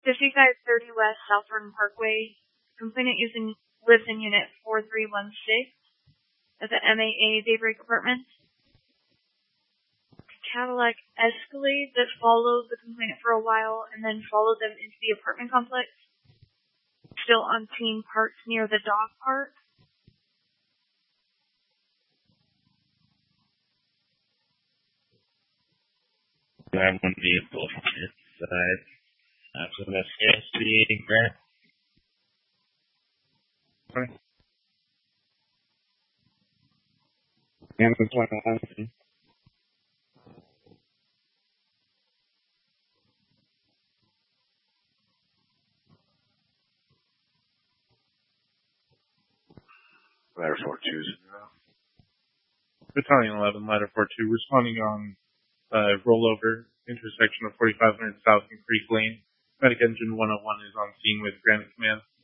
5530 West Southern Parkway. Complainant lives in Unit 4316 at the MAA Daybreak Apartments. Cadillac Escalade that followed the complainant for a while and then followed them into the apartment complex. Still on scene, parked near the dog park. I have one vehicle inside. After the CSC grant. Okay. And the 21. Ladder 4-2's. Battalion 11, Ladder 4-2, responding on rollover intersection of 4500 South and Creek Lane. Medic Engine 101 is on scene with Granite Command.